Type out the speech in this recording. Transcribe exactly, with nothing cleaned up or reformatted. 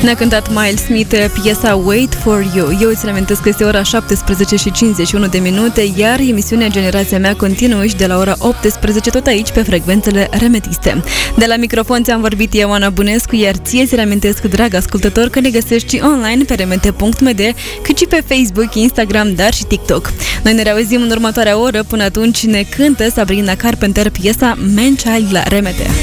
Ne-a cântat Miles Smith piesa Wait For You. Eu îți reamintesc că este ora șaptesprezece și cincizeci și unu de minute, iar emisiunea Generația Mea continuă și de la ora optsprezece tot aici pe frecvențele remetiste. De la microfon ți-am vorbit eu, Ana Bunescu, iar ție îți reamintesc, drag ascultător, că ne găsești online pe remete punct m d, cât și pe Facebook, Instagram, dar și TikTok. Noi ne reauzim în următoarea oră. Până atunci ne cântă Sabrina Carpenter piesa Man Child la Remete.